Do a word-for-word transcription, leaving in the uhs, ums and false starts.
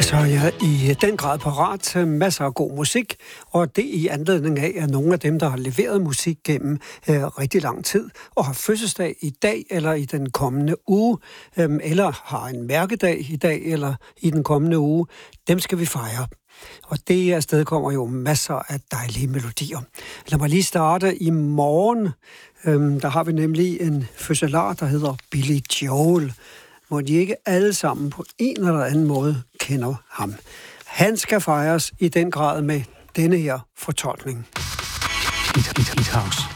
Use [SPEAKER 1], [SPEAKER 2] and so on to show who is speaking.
[SPEAKER 1] Så er jeg i den grad parat til masser af god musik, og det i anledning af, at nogle af dem, der har leveret musik gennem øh, rigtig lang tid, og har fødselsdag i dag eller i den kommende uge, øh, eller har en mærkedag i dag eller i den kommende uge, dem skal vi fejre. Og det afsted kommer jo masser af dejlige melodier. Lad mig lige starte i morgen. Øhm, der har vi nemlig en fødselar, der hedder Billy Joel, hvor de ikke alle sammen på en eller anden måde kender ham. Han skal fejres i den grad med denne her fortolkning.
[SPEAKER 2] It, it, it house.